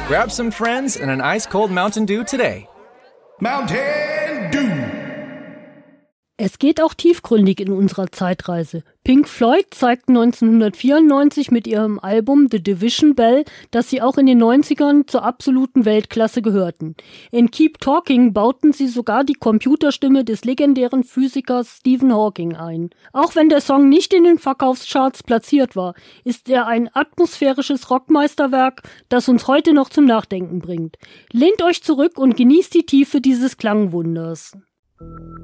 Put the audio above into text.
Grab some friends and an ice-cold Mountain Dew today. Mountain Dew. Es geht auch tiefgründig in unserer Zeitreise. Pink Floyd zeigten 1994 mit ihrem Album The Division Bell, dass sie auch in den 90ern zur absoluten Weltklasse gehörten. In Keep Talking bauten sie sogar die Computerstimme des legendären Physikers Stephen Hawking ein. Auch wenn der Song nicht in den Verkaufscharts platziert war, ist er ein atmosphärisches Rockmeisterwerk, das uns heute noch zum Nachdenken bringt. Lehnt euch zurück und genießt die Tiefe dieses Klangwunders.